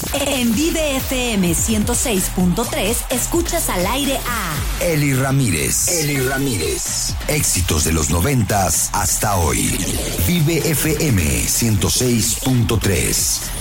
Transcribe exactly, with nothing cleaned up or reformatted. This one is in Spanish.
En Vive F M ciento seis punto tres escuchas al aire a Eli Ramírez. Eli Ramírez. Éxitos de los noventas hasta hoy. Vive F M ciento seis punto tres.